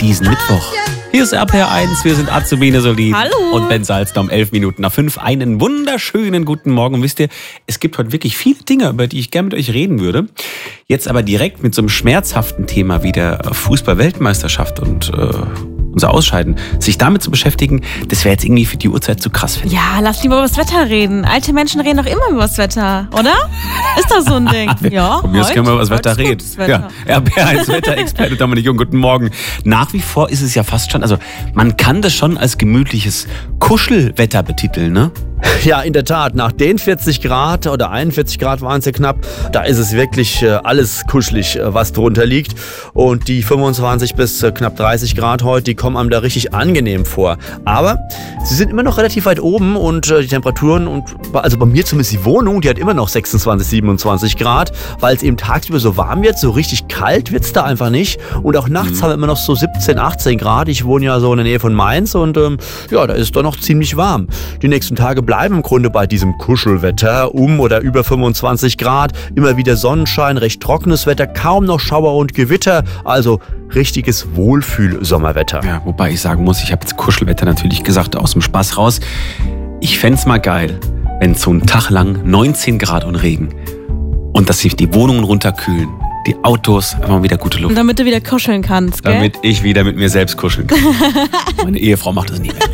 diesen Mittwoch. Hier ist RPR1, wir sind Azubine Solid. Hallo. Und Ben Salzner um 11 Minuten nach 5. Einen wunderschönen guten Morgen. Und wisst ihr, es gibt heute wirklich viele Dinge, über die ich gerne mit euch reden würde. Jetzt aber direkt mit so einem schmerzhaften Thema wie der Fußball-Weltmeisterschaft und unser Ausscheiden. Sich damit zu beschäftigen, das wäre jetzt irgendwie für die Uhrzeit zu krass, finde ich. Ja, lass lieber über das Wetter reden. Alte Menschen reden doch immer über das Wetter, oder? Ist doch so ein Ding. Ja, Von mir aus können wir über das Wetter reden. Wetter. Ja, RPR1 Wetterexperte Dominik Jung, guten Morgen. Nach wie vor ist es ja fast schon, also man kann das schon als gemütliches Kuschelwetter betiteln, ne? Ja, in der Tat. Nach den 40 Grad oder 41 Grad waren es ja knapp, da ist es wirklich alles kuschelig, was drunter liegt. Und die 25 bis knapp 30 Grad heute, die kommen einem da richtig angenehm vor. Aber sie sind immer noch relativ weit oben und die Temperaturen, also bei mir zumindest die Wohnung, die hat immer noch 26, 27 Grad, weil es eben tagsüber so warm wird, so richtig kalt wird es da einfach nicht. Und auch nachts haben wir immer noch so 17, 18 Grad. Ich wohne ja so in der Nähe von Mainz und ja, da ist es doch noch ziemlich warm. Die nächsten Tage bleiben im Grunde bei diesem Kuschelwetter oder über 25 Grad. Immer wieder Sonnenschein, recht trockenes Wetter, kaum noch Schauer und Gewitter. Also richtiges Wohlfühl-Sommerwetter. Ja, wobei ich sagen muss, ich habe jetzt Kuschelwetter natürlich gesagt aus dem Spaß raus. Ich fände es mal geil, wenn so einen Tag lang 19 Grad und Regen und dass sich die Wohnungen runterkühlen. Die Autos, einfach mal wieder gute Luft. Und damit du wieder kuscheln kannst, gell? Damit ich wieder mit mir selbst kuscheln kann. Meine Ehefrau macht das nie mehr.